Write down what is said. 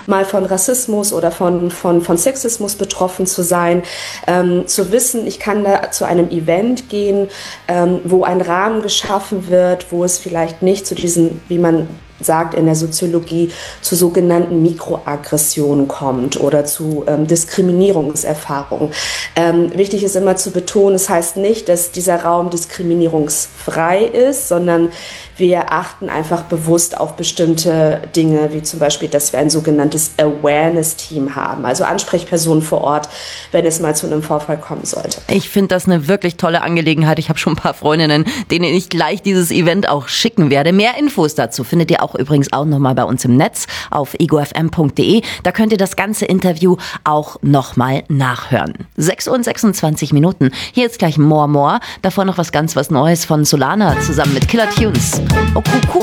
mal von Rassismus oder von Sexismus betroffen zu sein, zu wissen, ich kann da zu einem Event gehen, wo ein Rahmen geschaffen wird, wo es vielleicht nicht zu diesen, wie man sagt in der Soziologie, zu sogenannten Mikroaggressionen kommt oder zu Diskriminierungserfahrungen. Wichtig ist immer zu betonen, es heißt nicht, dass dieser Raum diskriminierungsfrei ist, sondern wir achten einfach bewusst auf bestimmte Dinge, wie zum Beispiel, dass wir ein sogenanntes Awareness-Team haben, also Ansprechpersonen vor Ort, wenn es mal zu einem Vorfall kommen sollte. Ich finde das eine wirklich tolle Angelegenheit. Ich habe schon ein paar Freundinnen, denen ich gleich dieses Event auch schicken werde. Mehr Infos dazu findet ihr auch übrigens auch nochmal bei uns im Netz auf egofm.de. Da könnt ihr das ganze Interview auch nochmal nachhören. 6:26 Uhr. Hier ist gleich More. Davor noch was Neues von Solana zusammen mit Killer Tunes. Oh, cool.